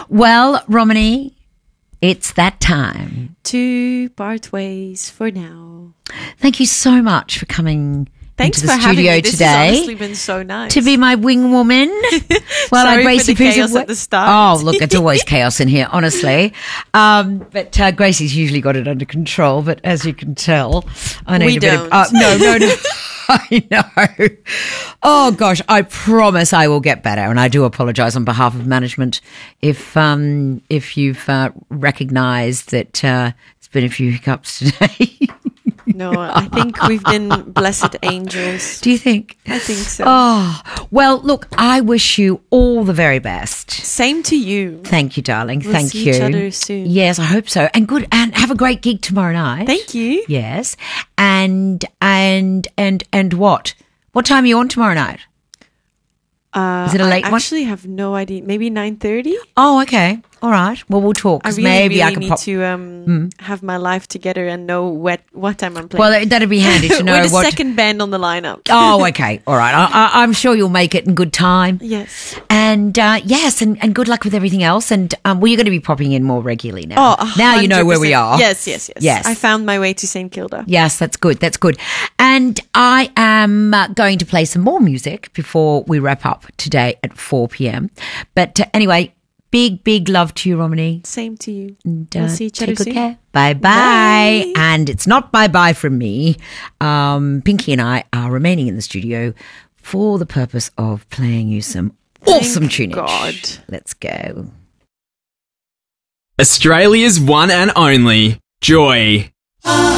Well, Romany, it's that time. To part ways for now. Thank you so much for coming Thanks into the for having studio me. This today. has honestly been so nice. To be my wing woman. Well, Sorry Gracie for the chaos at the start. Oh, look, it's always chaos in here, honestly. But Gracie's usually got it under control. But as you can tell, I need We a bit don't. of... no. I know. Oh, gosh, I promise I will get better. And I do apologise on behalf of management if you've recognised that there's been a few hiccups today. No, I think we've been blessed angels. Do you think? I think so. Oh, well, look, I wish you all the very best. Same to you. Thank you, darling. We'll Thank see you. each other soon. Yes, I hope so. And good, and have a great gig tomorrow night. Thank you. Yes. And what? What time are you on tomorrow night? Is it a late I one? actually have no idea. Maybe 9:30. Oh, okay. All right. Well, we'll talk. I 'cause really, maybe really I can need pop. to have my life together and know what time I'm playing. Well, that'd be handy to know We're the what. second band on the lineup. Oh, okay. All right. I'm sure you'll make it in good time. Yes. And yes, and good luck with everything else. And well, you're going to be popping in more regularly now. Oh, now you know where we 100%. are. Yes. Yes. I found my way to St. Kilda. Yes, that's good. That's good. And I am going to play some more music before we wrap up today at 4 p.m. But anyway, big love to you, Romany. Same to you. And, We'll see each other take good soon. care. Bye-bye. And it's not bye-bye from me. Pinky and I are remaining in the studio for the purpose of playing you some awesome tunage. God. Let's go. Australia's one and only Joy.